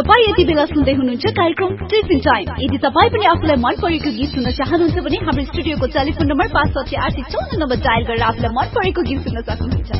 तपाईं यति बेला सुन्दै हुनुहुन्छ कार्यक्रम टिफिन टाइम। यदि तपाईं पनि आफूलाई मन परेको गीत सुन्न चाहनुहुन्छ भने हाम्रो स्टुडियोको टेलिफोन नम्बर 56854 नम्बर डायल गरेर आफूलाई मन परेको गीत सुन्न सक्नुहुन्छ।